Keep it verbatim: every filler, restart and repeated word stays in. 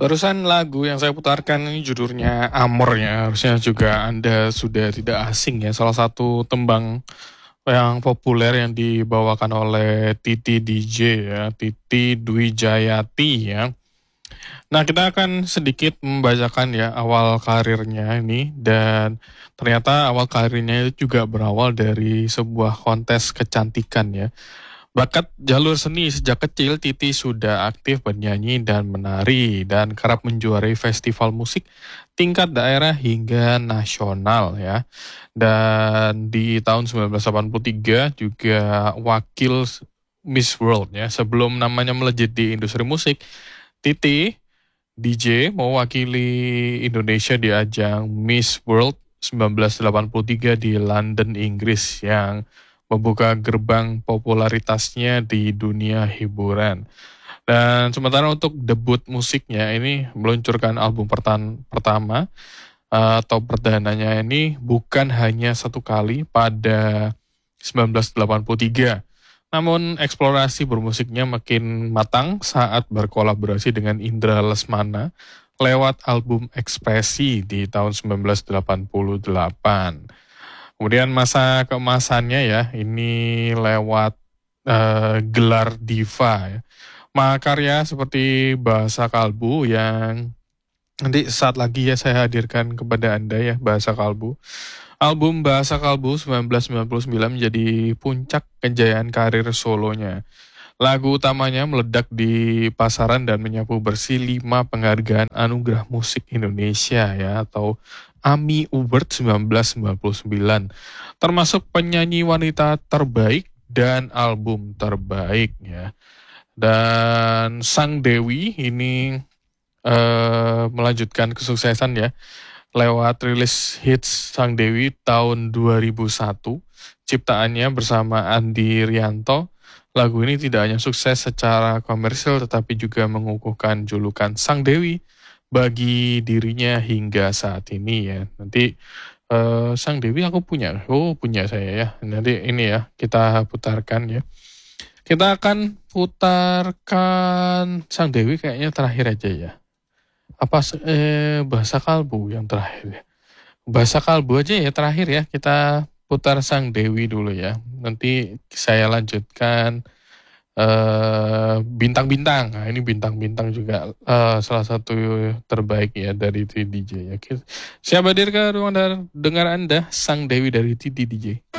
Barusan lagu yang saya putarkan ini judulnya Amor ya. Harusnya juga Anda sudah tidak asing ya. Salah satu tembang yang populer yang dibawakan oleh Titi D J ya. Titi Dwi Jayati ya. Nah, kita akan sedikit membacakan ya awal karirnya ini. Dan ternyata awal karirnya itu juga berawal dari sebuah kontes kecantikan ya. Bakat jalur seni sejak kecil, Titi sudah aktif bernyanyi dan menari dan kerap menjuarai festival musik tingkat daerah hingga nasional ya. Dan di tahun sembilan belas delapan puluh tiga juga wakil Miss World ya. Sebelum namanya melejit di industri musik, Titi D J mewakili Indonesia di ajang Miss World sembilan belas delapan puluh tiga di London, Inggris yang membuka gerbang popularitasnya di dunia hiburan. Dan sementara untuk debut musiknya ini meluncurkan album pertan- pertama eh, atau perdananya ini bukan hanya satu kali pada sembilan belas delapan puluh tiga. Namun eksplorasi bermusiknya makin matang saat berkolaborasi dengan Indra Lesmana lewat album Ekspresi di tahun sembilan belas delapan puluh delapan. Kemudian masa keemasannya ya, ini lewat eh, gelar diva ya. Mahakarya seperti Bahasa Kalbu yang nanti saat lagi ya saya hadirkan kepada Anda ya, Bahasa Kalbu. Album Bahasa Kalbu sembilan belas sembilan puluh sembilan menjadi puncak kejayaan karir solonya. Lagu utamanya meledak di pasaran dan menyapu bersih lima penghargaan Anugerah Musik Indonesia ya atau AMI Award sembilan belas sembilan puluh sembilan. Termasuk penyanyi wanita terbaik dan album terbaik ya. Dan Sang Dewi ini eh, melanjutkan kesuksesan ya lewat rilis hits Sang Dewi tahun dua ribu satu. Ciptaannya bersama Andi Rianto. Lagu ini tidak hanya sukses secara komersil tetapi juga mengukuhkan julukan Sang Dewi bagi dirinya hingga saat ini ya. Nanti eh, Sang Dewi aku punya. Oh, punya saya ya. Nanti ini ya kita putarkan ya. Kita akan putarkan Sang Dewi kayaknya terakhir aja ya. Apa eh, Bahasa Kalbu yang terakhir ya? Bahasa Kalbu aja ya terakhir ya. Kita putar Sang Dewi dulu ya. Nanti saya lanjutkan eh, bintang-bintang. Nah, ini bintang-bintang juga eh, salah satu terbaik ya dari T D J ya. Siapa hadir ke ruang dengar Anda Sang Dewi dari T D J.